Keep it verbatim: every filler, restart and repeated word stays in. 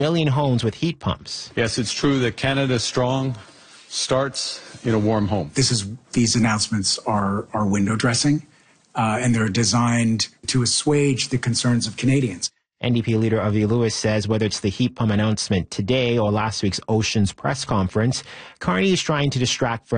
million homes with heat pumps. Yes, it's true that Canada Strong starts in a warm home. This is these announcements are are window dressing, uh, and they're designed to assuage the concerns of Canadians. N D P leader Avi Lewis says whether it's the heat pump announcement today or last week's Oceans press conference, Carney is trying to distract from